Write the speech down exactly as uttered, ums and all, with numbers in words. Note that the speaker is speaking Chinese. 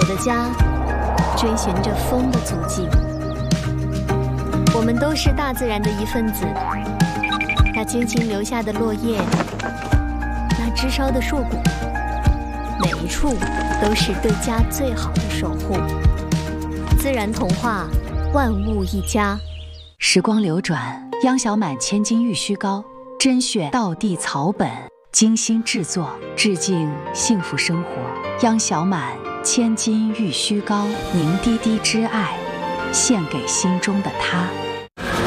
的家，追寻着风的足迹。我们都是大自然的一份子，那精心留下的落叶，那枝梢的硕果，每一处都是对家最好的守护。自然童话，万物一家。 时光流转，央小满千金玉虚膏，甄选道地草本，精心制作，致敬幸福生活。央小满千金玉虚膏，凝滴滴之爱，献给心中的他。